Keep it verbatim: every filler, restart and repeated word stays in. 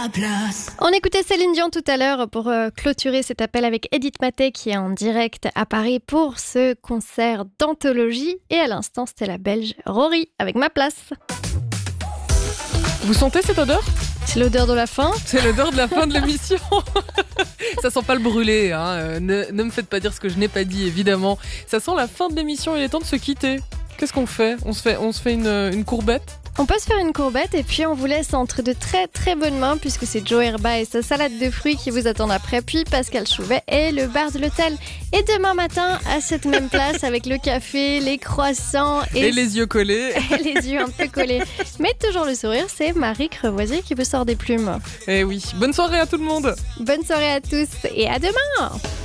ma place. On écoutait Céline Dion tout à l'heure pour euh, clôturer cet appel avec Edith Maté qui est en direct à Paris pour ce concert d'anthologie. Et à l'instant, c'était la Belge Rory avec Ma Place. Vous sentez cette odeur ? C'est l'odeur de la fin. C'est l'odeur de la fin de l'émission. Ça sent pas le brûlé, hein. euh, ne, ne me faites pas dire ce que je n'ai pas dit, évidemment. Ça sent la fin de l'émission, il est temps de se quitter. Qu'est-ce qu'on fait ? On se fait, on se fait une, une courbette ? On peut se faire une courbette et puis on vous laisse entre de très très bonnes mains puisque c'est Joe Herba et sa salade de fruits qui vous attendent après, puis Pascal Chouvet et le bar de l'hôtel. Et demain matin, à cette même place, avec le café, les croissants et, et les yeux collés. Et les yeux un peu collés. Mais toujours le sourire, c'est Marie Crevoisier qui vous sort des plumes. Eh oui, bonne soirée à tout le monde. Bonne soirée à tous et à demain.